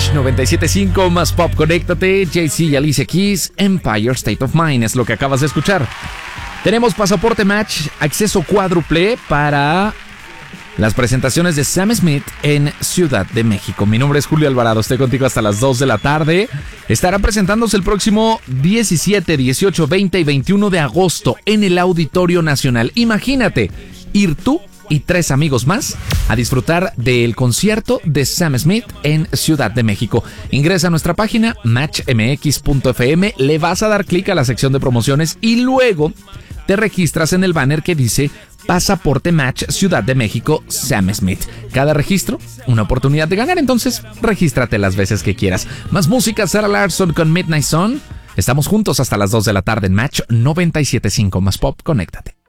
Match 97.5 más Pop, conéctate. Jay-Z y Alicia Keys, Empire State of Mind es lo que acabas de escuchar. Tenemos pasaporte Match, acceso cuádruple para las presentaciones de Sam Smith en Ciudad de México. Mi nombre es Julio Alvarado, estoy contigo hasta las 2 de la tarde. Estarán presentándose el próximo 17, 18, 20 y 21 de agosto en el Auditorio Nacional. Imagínate, ir tú y 3 amigos más a disfrutar del concierto de Sam Smith en Ciudad de México. Ingresa a nuestra página matchmx.fm, le vas a dar clic a la sección de promociones y luego te registras en el banner que dice Pasaporte Match Ciudad de México Sam Smith. Cada registro, una oportunidad de ganar, entonces regístrate las veces que quieras. Más música, Sarah Larsson con Midnight Sun. Estamos juntos hasta las 2 de la tarde en Match 97.5 más Pop, conéctate.